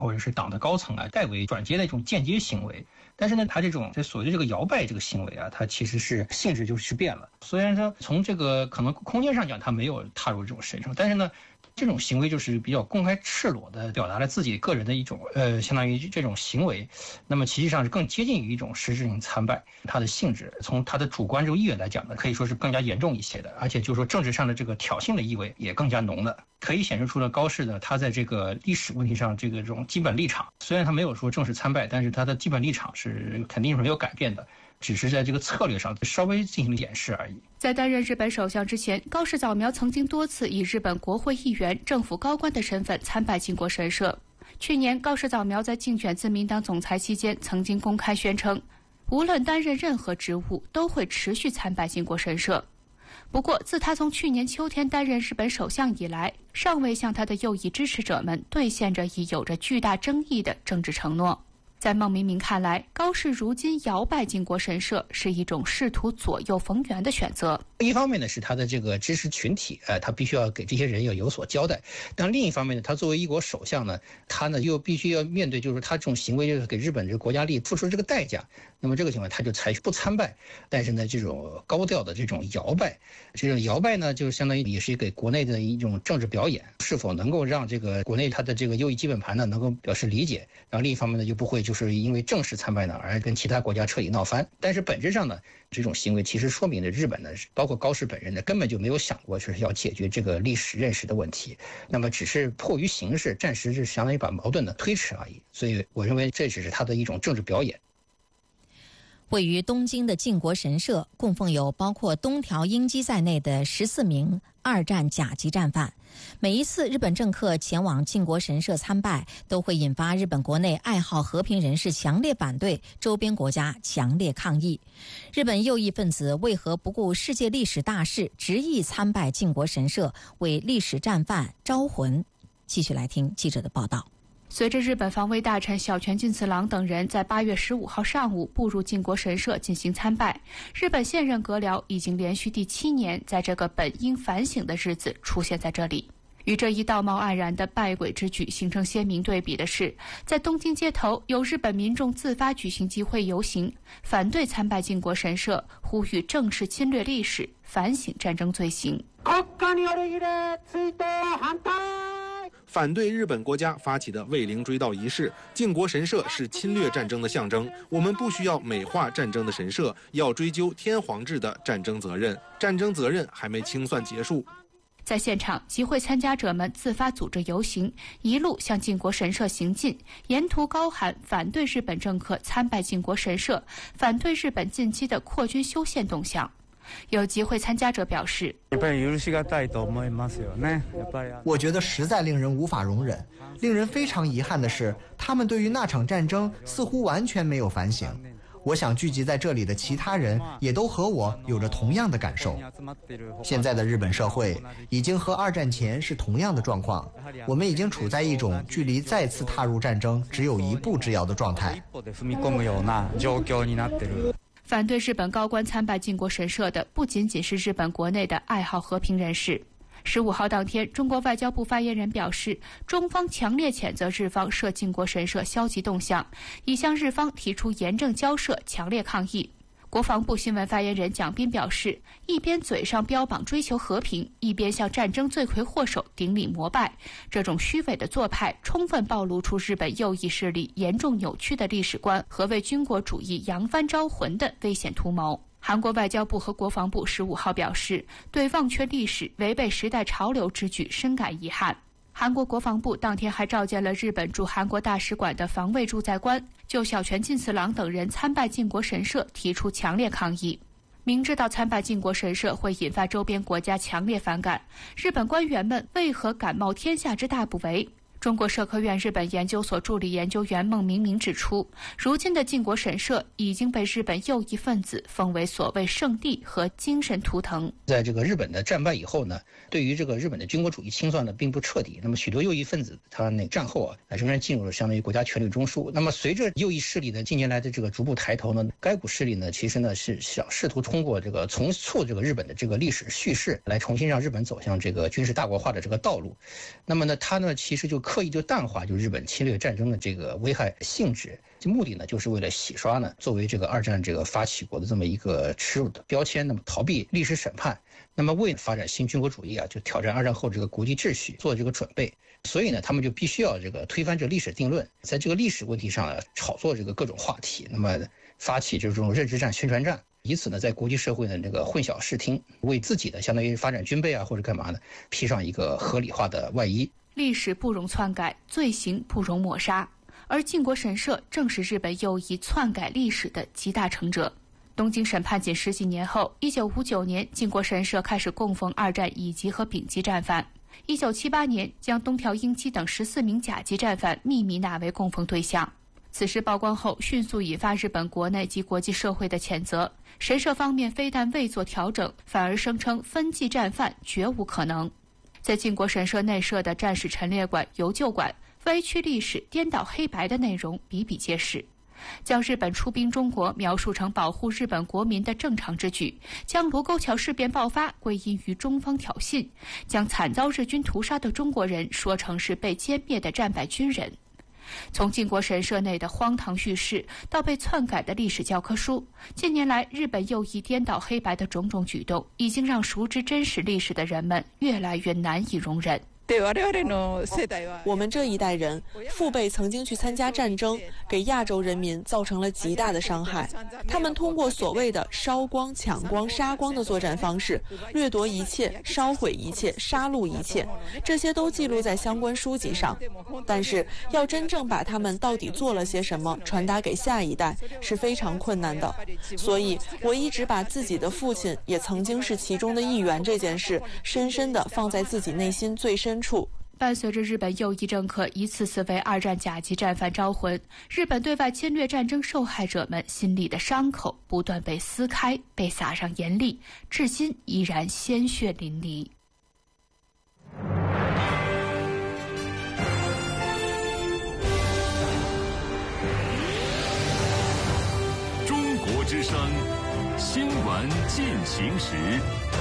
或者是党的高层啊代为转接的一种间接行为。但是呢，他这种所谓的这个摇摆这个行为啊，它其实是性质就是变了。虽然说从这个可能空间上讲，他没有踏入这种神圣，但是呢，这种行为就是比较公开赤裸的表达了自己个人的一种相当于这种行为，那么实际上是更接近于一种实质性参拜。它的性质从它的主观这个意愿来讲呢，可以说是更加严重一些的，而且就是说政治上的这个挑衅的意味也更加浓了。可以显示出了高适呢，他在这个历史问题上这种基本立场，虽然他没有说正式参拜，但是他的基本立场是肯定是没有改变的，只是在这个策略上稍微进行了掩饰而已。 在担任日本首相之前，高市早苗曾经多次以日本国会议员、政府高官的身份参拜靖国神社。去年，高市早苗在竞选自民党总裁期间，曾经公开宣称，无论担任任何职务，都会持续参拜靖国神社。不过，自他从去年秋天担任日本首相以来，尚未向他的右翼支持者们兑现着已有着巨大争议的政治承诺。在孟明明看来，高市如今摇摆靖国神社是一种试图左右逢源的选择。 一方面呢，是他的这个支持群体，他必须要给这些人要有所交代；但另一方面呢，他作为一国首相呢，他呢又必须要面对，就是他这种行为就是给日本这个国家利益付出这个代价。那么这个情况，他就采取不参拜，但是呢，这种高调的这种摇摆，这种摇摆呢，就是相当于也是给国内的一种政治表演，是否能够让这个国内他的这个右翼基本盘呢能够表示理解，然后另一方面呢，就不会就是因为正式参拜呢而跟其他国家彻底闹翻。但是本质上呢，这种行为其实说明了日本呢，包括高市本人呢，根本就没有想过是要解决这个历史认识的问题，那么只是迫于形势，暂时是相当于把矛盾呢推迟而已。所以我认为这只是他的一种政治表演。 位于东京的靖国神社供奉有包括东条英机在内的14名二战甲级战犯。每一次日本政客前往靖国神社参拜，都会引发日本国内爱好和平人士强烈反对，周边国家强烈抗议。日本右翼分子为何不顾世界历史大事，执意参拜靖国神社，为历史战犯招魂？继续来听记者的报道。 随着日本防卫大臣小泉进次郎等人在8月15号上午步入靖国神社进行参拜，日本现任阁僚已经连续第7年在这个本应反省的日子出现在这里。与这一道貌岸然的拜鬼之举形成鲜明对比的是，在东京街头有日本民众自发举行集会游行，反对参拜靖国神社，呼吁正视侵略历史，反省战争罪行。 反对日本国家发起的慰灵追悼仪式，靖国神社是侵略战争的象征。我们不需要美化战争的神社，要追究天皇制的战争责任。战争责任还没清算结束。 在现场，集会参加者们自发组织游行，一路向靖国神社行进，沿途高喊反对日本政客参拜靖国神社，反对日本近期的扩军修宪动向。有集会参加者表示， 我觉得实在令人无法容忍。令人非常遗憾的是，他们对于那场战争似乎完全没有反省。我想聚集在这里的其他人也都和我有着同样的感受。现在的日本社会已经和2战前是同样的状况，我们已经处在一种距离再次踏入战争只有一步之遥的状态。 反对日本高官参拜靖国神社的不仅仅是日本国内的爱好和平人士。15号当天，中国外交部发言人表示，中方强烈谴责日方涉靖国神社消极动向，已向日方提出严正交涉，强烈抗议。国防部新闻发言人蒋斌表示，一边嘴上标榜追求和平，一边向战争罪魁祸首顶礼膜拜，这种虚伪的做派充分暴露出日本右翼势力严重扭曲的历史观和为军国主义扬帆招魂的危险图谋。韩国外交部和国防部15号表示，对忘却历史、违背时代潮流之举深感遗憾。韩国国防部当天还召见了日本驻韩国大使馆的防卫驻在官，就小泉进次郎等人参拜靖国神社提出强烈抗议。明知道参拜靖国神社会引发周边国家强烈反感，日本官员们为何敢冒天下之大不韪？中国社科院日本研究所助理研究员孟明明指出，如今的靖国神社已经被日本右翼分子封为所谓圣地和精神图腾。 在这个日本的战败以后呢，对于这个日本的军国主义清算呢并不彻底，那么许多右翼分子他战后仍然进入了相当于国家权力中枢。那么随着右翼势力的近年来的这个逐步抬头呢，该股势力呢其实呢是想试图通过这个重塑这个日本的这个历史叙事，来重新让日本走向这个军事大国化的这个道路。那么呢，他呢其实就刻意就淡化就日本侵略战争的这个危害性质，目的呢就是为了洗刷呢作为这个二战这个发起国的这么一个耻辱的标签，那么逃避历史审判，那么为发展新军国主义啊，就挑战二战后这个国际秩序做这个准备。所以呢，他们就必须要这个推翻这个历史定论，在这个历史问题上炒作这个各种话题，那么发起这种认知战、宣传战，以此呢在国际社会的这个混淆视听，为自己的相当于发展军备啊或者干嘛的披上一个合理化的外衣。 历史不容篡改，罪行不容抹杀，而靖国神社正是日本右翼篡改历史的集大成者。东京审判仅10几年后，1959年，靖国神社开始供奉二战乙级和丙级战犯。1978年，将东条英机等14名甲级战犯秘密纳为供奉对象。此事曝光后，迅速引发日本国内及国际社会的谴责。神社方面非但未做调整，反而声称分级战犯绝无可能。在靖国神社内设的战史陈列馆、游旧馆，歪曲历史、颠倒黑白的内容比比皆是。将日本出兵中国描述成保护日本国民的正常之举，将卢沟桥事变爆发归因于中方挑衅，将惨遭日军屠杀的中国人说成是被歼灭的战败军人。从靖国神社内的荒唐叙事到被篡改的历史教科书，近年来日本右翼颠倒黑白的种种举动，已经让熟知真实历史的人们越来越难以容忍。 我们这一代人父辈曾经去参加战争，给亚洲人民造成了极大的伤害。他们通过所谓的烧光、抢光、杀光的作战方式，掠夺一切、烧毁一切、杀戮一切，这些都记录在相关书籍上。但是要真正把他们到底做了些什么传达给下一代是非常困难的。所以我一直把自己的父亲也曾经是其中的一员这件事深深地放在自己内心最深处。 伴随着日本右翼政客一次次为二战甲级战犯招魂，日本对外侵略战争受害者们心里的伤口不断被撕开，被撒上盐粒，至今依然鲜血淋漓。 中国之声，新闻进行时。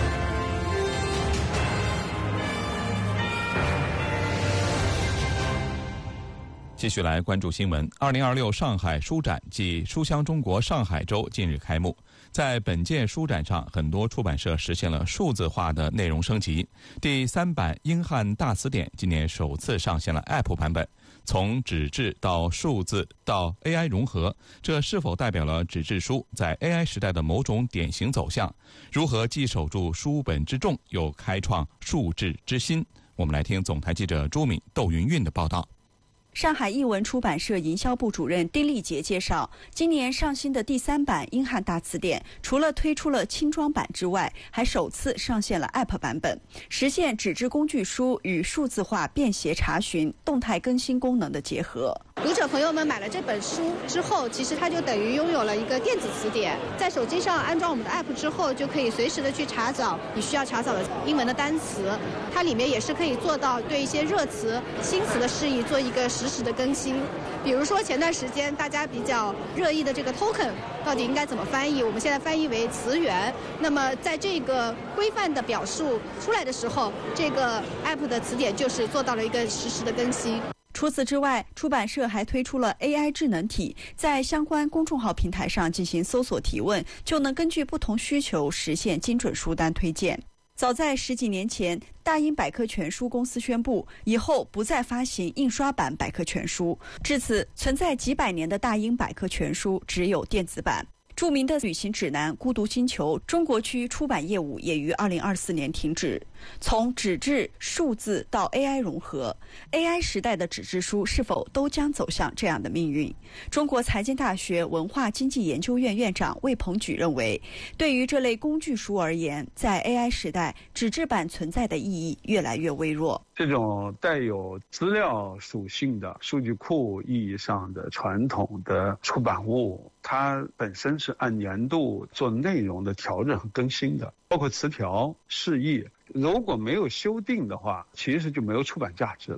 继续来关注新闻。2026上海书展暨书香中国上海周近日开幕。在本届书展上，很多出版社实现了数字化的内容升级。第3版英汉大词典今年首次上线了 App 版本。从纸质到数字到 AI 融合，这是否代表了纸质书在 AI 时代的某种典型走向？如何既守住书本之重，又开创数字之新？我们来听总台记者朱敏、窦云韵的报道。 上海译文出版社营销部主任丁立杰介绍，今年上新的第3版英汉大词典，除了推出了轻装版之外，还首次上线了 App 版本，实现纸质工具书与数字化便携查询、动态更新功能的结合。 读者朋友们买了这本书之后，其实他就等于拥有了一个电子词典，在手机上安装我们的 App 之后，就可以随时的去查找你需要查找的英文的单词。它里面也是可以做到对一些热词、新词的释义做一个实时的更新。比如说前段时间大家比较热议的这个 token 到底应该怎么翻译，我们现在翻译为词源。那么在这个规范的表述出来的时候，这个 App 的词典就是做到了一个实时的更新。 除此之外，出版社还推出了 AI 智能体，在相关公众号平台上进行搜索提问，就能根据不同需求实现精准书单推荐。早在10几年前，大英百科全书公司宣布，以后不再发行印刷版百科全书。至此，存在几百年的大英百科全书只有电子版。著名的旅行指南《孤独星球》中国区出版业务也于2024年停止。从纸质、数字到 AI 融合 ，AI 时代的纸质书是否都将走向这样的命运？中国财经大学文化经济研究院院长魏鹏举认为，对于这类工具书而言，在 AI 时代，纸质版存在的意义越来越微弱。 这种带有资料属性的数据库意义上的传统的出版物，它本身是按年度做内容的调整和更新的，包括词条、释义，如果没有修订的话，其实就没有出版价值了。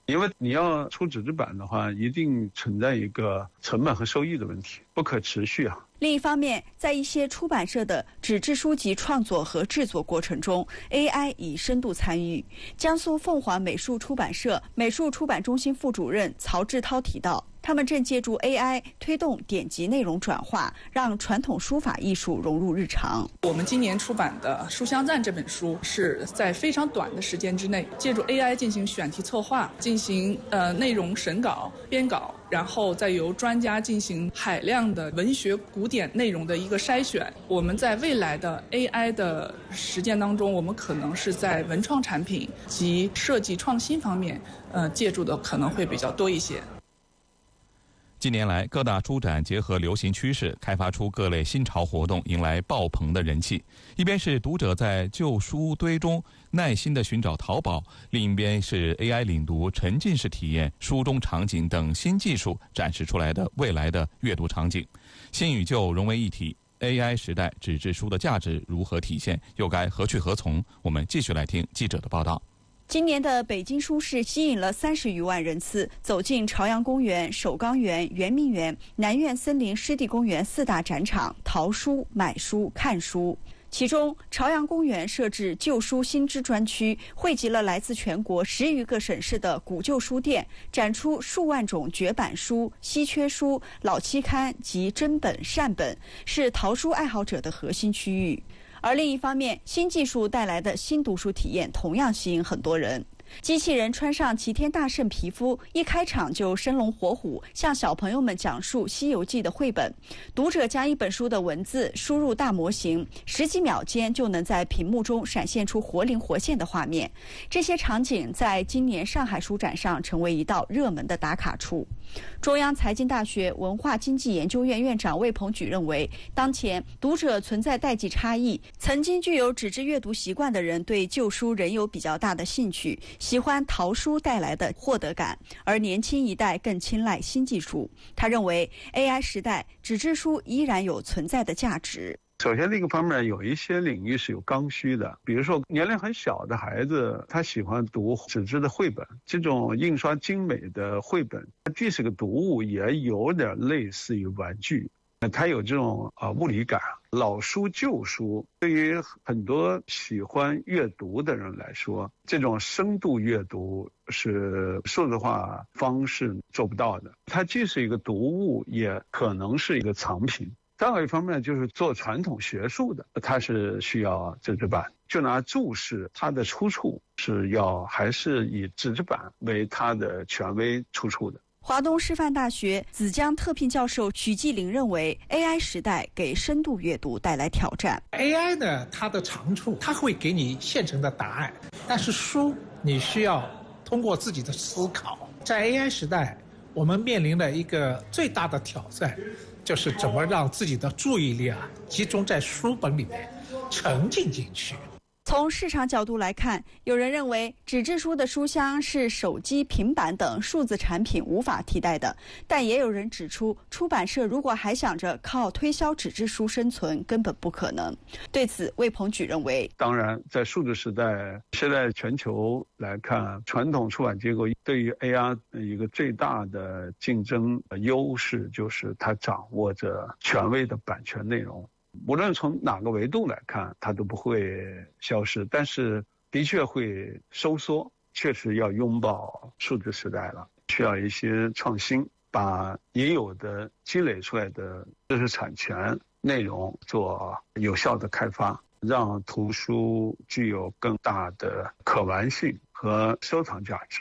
因为你要出纸质版的话，一定存在一个成本和收益的问题，不可持续啊。 另一方面，在一些出版社的纸质书籍创作和制作过程中 ，AI 已深度参与。江苏凤凰美术出版社美术出版中心副主任曹志涛提到，他们正借助 AI 推动典籍内容转化，让传统书法艺术融入日常。 我们今年出版的《书香赞》这本书是在非常短的时间之内，借助 AI 进行选题策划，进行内容审稿、编稿，然后再由专家进行海量的文学古典内容的一个筛选。我们在未来的 AI 的实践当中，我们可能是在文创产品及设计创新方面，借助的可能会比较多一些。 近年来，各大书展结合流行趋势，开发出各类新潮活动，迎来爆棚的人气。一边是读者在旧书堆中耐心地寻找淘宝，另一边是 AI 领读、沉浸式体验、书中场景等新技术展示出来的未来的阅读场景。新与旧融为一体， AI 时代纸质书的价值如何体现，又该何去何从？我们继续来听记者的报道。 今年的北京书市吸引了30余万人次走进朝阳公园、首钢园、圆明园、南苑森林湿地公园4大展场，淘书、买书、看书。其中，朝阳公园设置旧书新知专区，汇集了来自全国10余个省市的古旧书店，展出数万种绝版书、稀缺书、老期刊及真本善本，是淘书爱好者的核心区域。而另一方面，新技术带来的新读书体验同样吸引很多人。机器人穿上齐天大圣皮肤，一开场就生龙活虎，向小朋友们讲述《西游记》的绘本。读者将一本书的文字输入大模型，10几秒间就能在屏幕中闪现出活灵活现的画面。这些场景在今年上海书展上成为一道热门的打卡处。中央财经大学文化经济研究院院长魏鹏举认为，当前读者存在代际差异，曾经具有纸质阅读习惯的人对旧书仍有比较大的兴趣，喜欢淘书带来的获得感，而年轻一代更青睐新技术。他认为 AI 时代纸质书依然有存在的价值。 首先，这个方面有一些领域是有刚需的，比如说年龄很小的孩子，他喜欢读纸质的绘本，这种印刷精美的绘本，它既是个读物，也有点类似于玩具，它有这种物理感。老书旧书对于很多喜欢阅读的人来说，这种深度阅读是数字化方式做不到的。它既是一个读物，也可能是一个藏品。再有一方面就是做传统学术的，它是需要纸质版。就拿注释，它的出处是还是以纸质版为它的权威出处的。 华东师范大学紫江特聘教授许继林认为 ，AI 时代给深度阅读带来挑战。 AI 呢，它的长处，它会给你现成的答案，但是书你需要通过自己的思考。在 AI 时代，我们面临的一个最大的挑战，就是怎么让自己的注意力集中在书本里面，沉浸进去。 从市场角度来看，有人认为纸质书的书香是手机、平板等数字产品无法替代的，但也有人指出，出版社如果还想着靠推销纸质书生存，根本不可能。对此，魏鹏举认为， 当然，在数字时代，现在全球来看，传统出版机构对于 AI 一个最大的竞争优势，就是它掌握着权威的版权内容。无论从哪个维度来看，它都不会消失，但是的确会收缩，确实要拥抱数字时代了，需要一些创新，把已有的积累出来的知识产权内容做有效的开发，让图书具有更大的可玩性和收藏价值。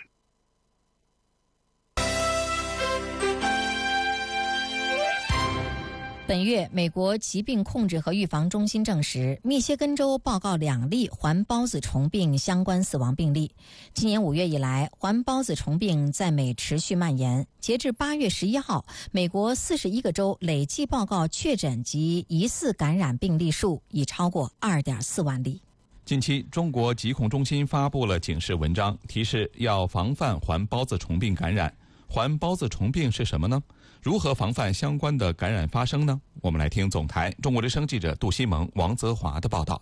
本月，美国疾病控制和预防中心证实，密歇根州报告2例环孢子虫病相关死亡病例。今年5月以来，环孢子虫病在美持续蔓延。截至8月11号，美国41个州累计报告确诊及疑似感染病例数已超过2.4万例。 近期，中国疾控中心发布了警示文章，提示要防范环孢子虫病感染。环孢子虫病是什么呢？如何防范相关的感染发生呢？我们来听总台中国之声记者杜西蒙、王泽华的报道。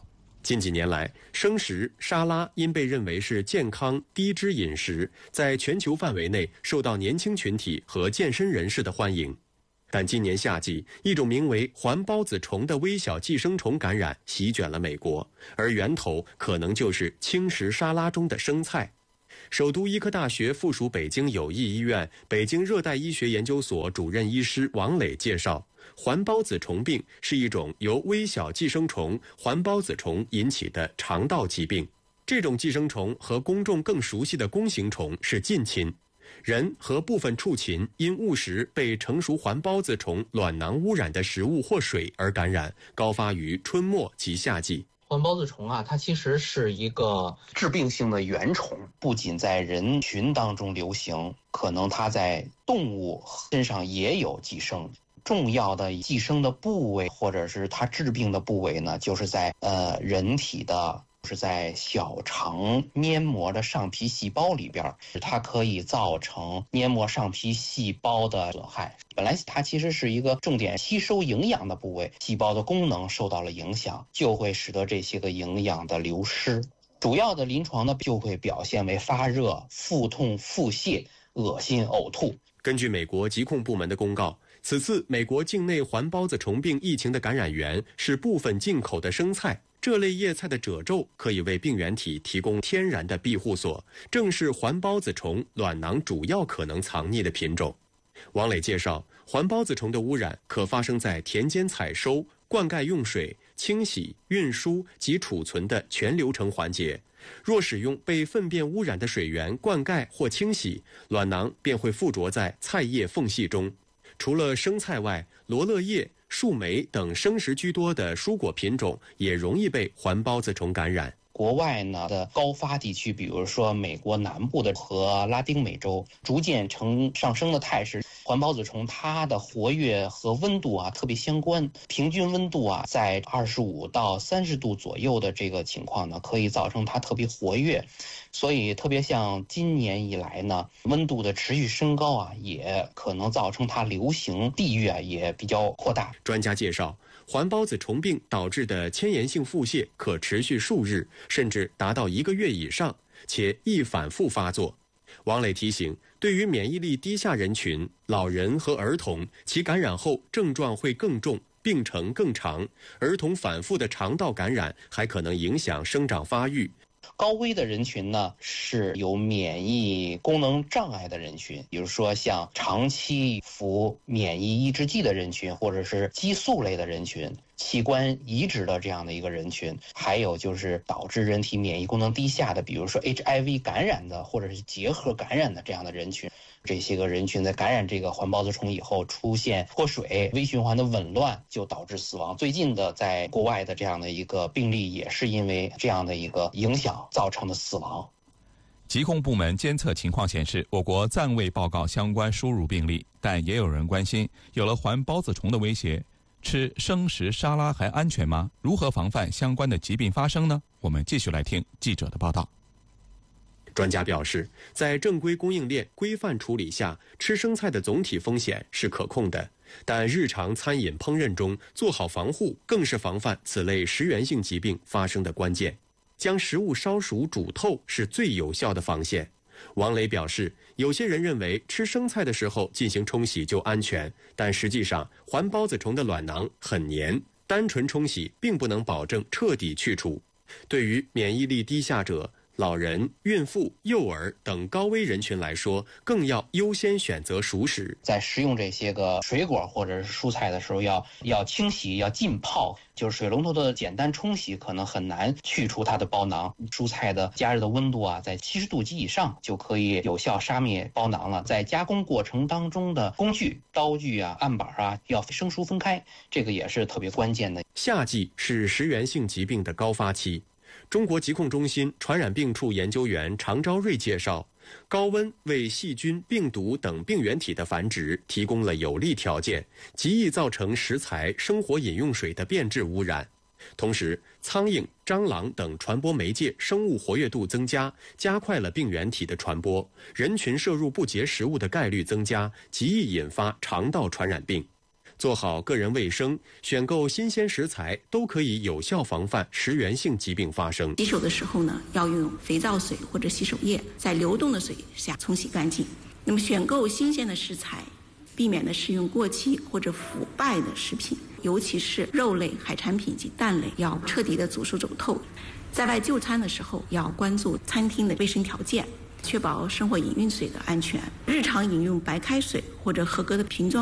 近几年来，生食、沙拉因被认为是健康低脂饮食，在全球范围内受到年轻群体和健身人士的欢迎。但今年夏季，一种名为环孢子虫的微小寄生虫感染席卷了美国，而源头可能就是轻食沙拉中的生菜。首都医科大学附属北京友谊医院北京热带医学研究所主任医师王磊介绍，环孢子虫病是一种由微小寄生虫环孢子虫引起的肠道疾病。这种寄生虫和公众更熟悉的弓形虫是近亲。人和部分畜禽因误食被成熟环孢子虫卵囊污染的食物或水而感染，高发于春末及夏季。 环孢子虫它其实是一个致病性的原虫，不仅在人群当中流行，可能它在动物身上也有寄生。重要的寄生的部位或者是它致病的部位呢，就是在人体的。是在小肠黏膜的上皮细胞里边，它可以造成黏膜上皮细胞的损害。本来它其实是一个重点吸收营养的部位，细胞的功能受到了影响，就会使得这些个营养的流失。主要的临床呢，就会表现为发热、腹痛、腹泻、恶心、呕吐。 根据美国疾控部门的公告，此次美国境内环孢子虫病疫情的感染源是部分进口的生菜。这类叶菜的褶皱可以为病原体提供天然的庇护所，正是环孢子虫卵囊主要可能藏匿的品种。王磊介绍，环孢子虫的污染可发生在田间采收、灌溉用水、清洗、运输及储存的全流程环节。若使用被粪便污染的水源灌溉或清洗，卵囊便会附着在菜叶缝隙中。除了生菜外，罗勒叶、树莓等生食居多的蔬果品种也容易被环孢子虫感染。 国外呢的高发地区，比如说美国南部的和拉丁美洲，逐渐呈上升的态势。环孢子虫它的活跃和温度特别相关，平均温度在25到30度左右的这个情况呢，可以造成它特别活跃。所以特别像今年以来呢，温度的持续升高也可能造成它流行地域也比较扩大。 专家介绍，环孢子虫病导致的迁延性腹泻可持续数日，甚至达到1个月以上，且易反复发作。王磊提醒，对于免疫力低下人群、老人和儿童，其感染后症状会更重，病程更长。儿童反复的肠道感染还可能影响生长发育。 高危的人群呢，是有免疫功能障碍的人群，比如说像长期服免疫抑制剂的人群，或者是激素类的人群，器官移植的这样的一个人群，还有就是导致人体免疫功能低下的，比如说 HIV 感染的或者是结核感染的这样的人群。这些个人群在感染这个环孢子虫以后，出现脱水、微循环的紊乱，就导致死亡。最近的在国外的这样的一个病例，也是因为这样的一个影响造成的死亡。 疾控部门监测情况显示，我国暂未报告相关输入病例，但也有人关心，有了环孢子虫的威胁，吃生食沙拉还安全吗？如何防范相关的疾病发生呢？我们继续来听记者的报道。 专家表示，在正规供应链规范处理下，吃生菜的总体风险是可控的。但日常餐饮烹饪中做好防护，更是防范此类食源性疾病发生的关键。将食物烧熟煮透是最有效的防线。王磊表示，有些人认为吃生菜的时候进行冲洗就安全，但实际上环孢子虫的卵囊很黏，单纯冲洗并不能保证彻底去除。对于免疫力低下者、老人、孕妇、幼儿等高危人群来说，更要优先选择熟食。 在食用这些个水果或者是蔬菜的时候，要清洗，要浸泡，就是水龙头的简单冲洗可能很难去除它的包囊。蔬菜的加热的温度在70度及以上就可以有效杀灭包囊了。在加工过程当中的工具、刀具案板要生疏分开，这个也是特别关键的。 夏季是食源性疾病的高发期。中国疾控中心传染病处研究员常昭瑞介绍，高温为细菌、病毒等病原体的繁殖提供了有利条件，极易造成食材、生活饮用水的变质污染。同时，苍蝇、蟑螂等传播媒介生物活跃度增加，加快了病原体的传播，人群摄入不洁食物的概率增加，极易引发肠道传染病。 做好个人卫生，选购新鲜食材，都可以有效防范食源性疾病发生。 洗手的时候呢，要用肥皂水或者洗手液在流动的水下冲洗干净。那么选购新鲜的食材，避免的食用过期或者腐败的食品，尤其是肉类、海产品及蛋类，要彻底的煮熟走透。在外就餐的时候，要关注餐厅的卫生条件，确保生活饮用水的安全。日常饮用白开水或者合格的瓶装